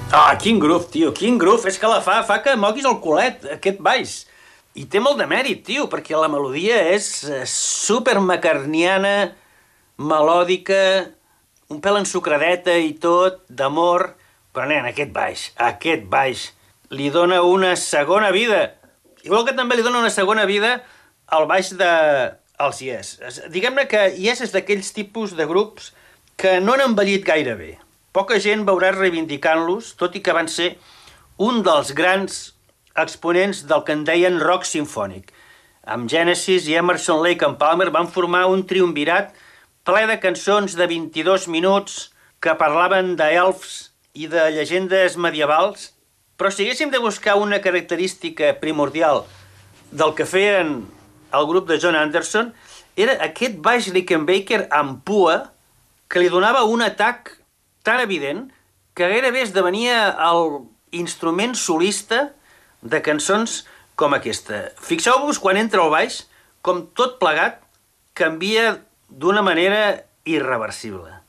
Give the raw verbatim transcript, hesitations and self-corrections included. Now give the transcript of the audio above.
Ah, quin groove, tio, quin groove. És que la fa, fa que moguis el culet, aquest baix. I té molt de mèrit, tio, perquè la melodia és eh, super macarniana, melòdica, un pèl ensucradeta i tot, d'amor. Però, nen, aquest baix, aquest baix, li dona una segona vida. Igual que també li dona una segona vida al baix de els Yes. Diguem-ne que Yes és d'aquells tipus de grups que no han envellit gaire bé. Poca gent veurà reivindicant-los, tot i que van ser un dels grans exponents del que en deien rock simfònic. Amb Genesis i Emerson, Lake and Palmer van formar un triumvirat ple de cançons de vint-i-dos minuts que parlaven d'elfs i de llegendes medievals, però si haguéssim de buscar una característica primordial del que feien el grup de John Anderson, era aquest baix Rickenbacker amb pua que li donava un atac tan evident que gairebé esdevenia el instrument solista de cançons com aquesta. Fixeu-vos quan entra el baix, com tot plegat canvia d'una manera irreversible.